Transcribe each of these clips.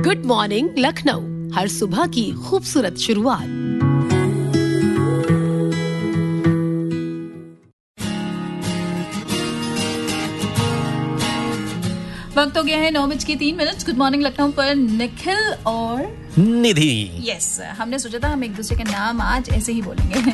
Good morning Lucknow, हर सुबह की खूबसूरत शुरुआत। वक्त हो गया है 9:03। गुड मॉर्निंग लखनऊ पर निखिल और निधि। यस, हमने सोचा था हम एक दूसरे के नाम आज ऐसे ही बोलेंगे।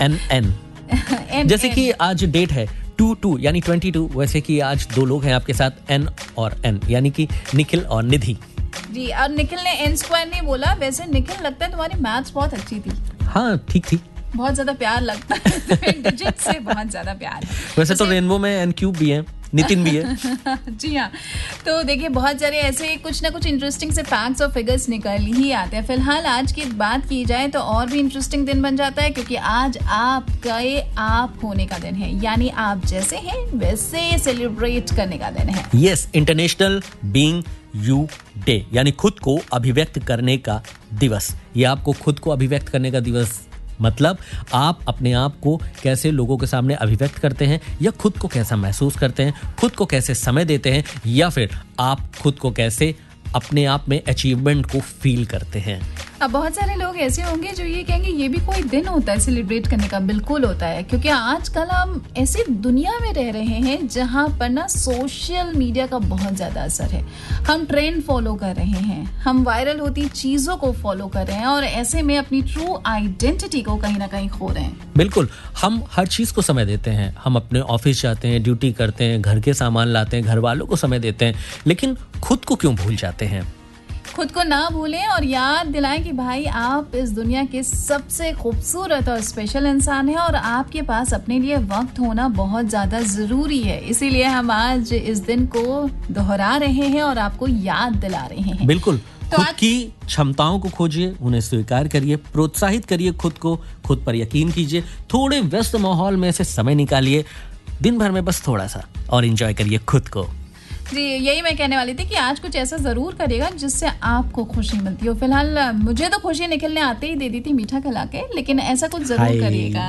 एन जैसे कि आज डेट है 22 यानी 22, वैसे कि आज दो लोग हैं आपके साथ, एन और एन, यानी कि निखिल और निधि जी। और निखिल ने n स्क्वायर नहीं बोला। वैसे निखिल, लगता है तुम्हारी मैथ्स बहुत अच्छी थी। हाँ, ठीक थी। बहुत ज्यादा प्यार लगता है डिजिट से, बहुत ज्यादा प्यार। वैसे तो रेनबो में एन क्यूब भी है, नितिन भी है। जी हाँ। तो देखिए, बहुत सारे ऐसे कुछ ना कुछ इंटरेस्टिंग से फैक्ट्स और फिगर्स निकल ही आते हैं। फिलहाल आज की बात की जाए तो और भी इंटरेस्टिंग दिन बन जाता है, क्योंकि आज आपका आप होने का दिन है, यानी आप जैसे हैं वैसे सेलिब्रेट करने का दिन है। Yes, international being you day, यानी खुद को अभिव्यक्त करने का दिवस। ये आपको खुद को अभिव्यक्त करने का दिवस मतलब आप अपने आप को कैसे लोगों के सामने अभिव्यक्त करते हैं, या खुद को कैसा महसूस करते हैं, खुद को कैसे समय देते हैं, या फिर आप खुद को कैसे अपने आप में अचीवमेंट को फील करते हैं। अब बहुत सारे लोग ऐसे होंगे जो ये कहेंगे ये भी कोई दिन होता है सेलिब्रेट करने का। बिल्कुल होता है, क्योंकि आजकल हम ऐसी दुनिया में रह रहे हैं जहां पर ना सोशल मीडिया का बहुत ज्यादा असर है। हम ट्रेंड फॉलो कर रहे हैं, हम वायरल होती चीजों को फॉलो कर रहे हैं, और ऐसे में अपनी ट्रू आइडेंटिटी को कहीं ना कहीं खो रहे हैं। बिल्कुल, हम हर चीज को समय देते हैं। हम अपने ऑफिस जाते हैं, ड्यूटी करते हैं, घर के सामान लाते हैं, घर वालों को समय देते हैं, लेकिन खुद को क्यों भूल जाते हैं? खुद को ना भूलें और याद दिलाएं कि भाई आप इस दुनिया के सबसे खूबसूरत और स्पेशल इंसान हैं, और आपके पास अपने लिए वक्त होना बहुत ज्यादा जरूरी है। इसीलिए हम आज इस दिन को दोहरा रहे हैं और आपको याद दिला रहे हैं। बिल्कुल, तो खुद की क्षमताओं को खोजिए, उन्हें स्वीकार करिए, प्रोत्साहित करिए खुद को, खुद पर यकीन कीजिए, थोड़े व्यस्त माहौल में से समय निकालिए दिन भर में बस थोड़ा सा, और एंजॉय करिए खुद को। जी, यही मैं कहने वाली थी कि आज कुछ ऐसा जरूर करेगा जिससे आपको खुशी मिलती हो। फिलहाल मुझे तो खुशी निखिल ने आते ही दे दी थी मीठा खिला के, लेकिन ऐसा कुछ जरूर करिएगा।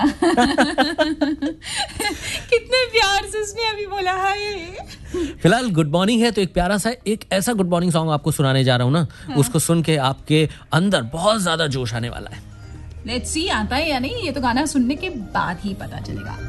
कितने प्यार से उसने अभी बोला हाय। फिलहाल गुड मॉर्निंग है, तो एक प्यारा सा एक ऐसा गुड मॉर्निंग सॉन्ग आपको सुनाने जा रहा हूँ ना। हाँ। उसको सुन के आपके अंदर बहुत ज्यादा जोश आने वाला है। लेट्स सी आता है या नहीं, ये तो गाना सुनने के बाद ही पता चलेगा।